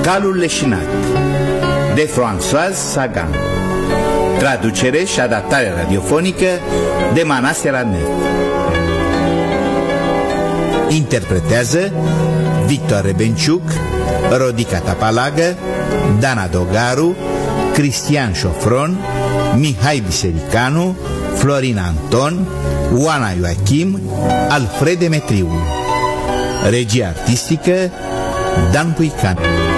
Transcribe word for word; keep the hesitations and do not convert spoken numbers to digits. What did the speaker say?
Calul leșinat de Françoise Sagan. Traducere și adaptare radiofonică de Manase Ranet. Interpretează Victor Rebenciuc, Rodica Tapalagă, Dana Dogaru, Cristian Șofron, Mihai Bisericanu, Florin Anton, Oana Ioachim, Alfred Demetriu. Regia artistică Dan Puican.